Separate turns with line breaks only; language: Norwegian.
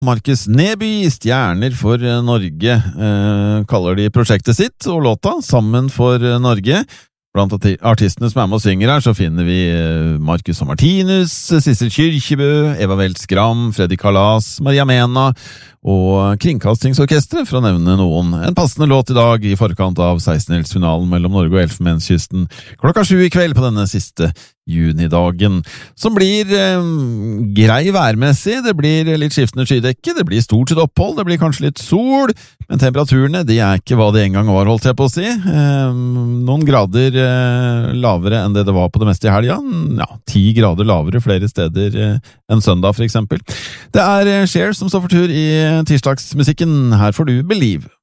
Markus Neby, Stjerner for Norge, kaller de prosjektet sitt og låta Sammen for Norge. Blant artistene som med og synger her, så finner vi Marcus og Martinus, Sissel Kyrkjebø, Eva Weltz Gram, Freddy Kalas, Maria Mena og Kringkastingsorkestret, for å nevne noen. En passende låt i dag i forkant av 16-delsfinalen mellom Norge og Elfenbenskysten klokka 7 i kveld på denne siste junidagen, som blir grei værmessig. Det blir litt skiftende skydekke, det blir stort sett opphold, det blir kanskje litt sol, men temperaturene, de ikke hva det en gang var, holdt jeg på å si. Noen grader lavere enn det var på det meste i helga. Ja, 10 grader lavere flere steder enn søndag for eksempel. Det Cher som står for tur i tirsdagsmusikken. Her får du Believe.